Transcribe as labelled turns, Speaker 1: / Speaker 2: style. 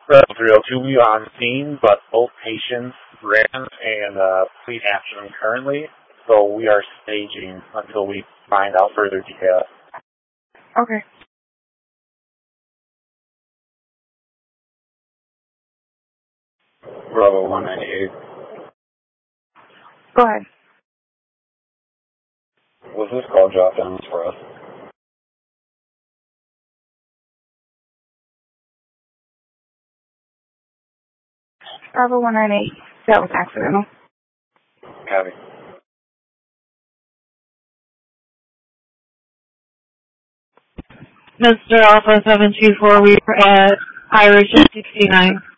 Speaker 1: Bravo 302, we are on scene, but both patients ran and please capture them currently, so we are staging until we find out further details.
Speaker 2: Okay.
Speaker 1: Bravo 198.
Speaker 2: Go ahead.
Speaker 1: Was this call drop downs for us?
Speaker 2: Bravo 198. That was accidental.
Speaker 1: Copy.
Speaker 3: Mr. Alpha 724, we are at Irish 69.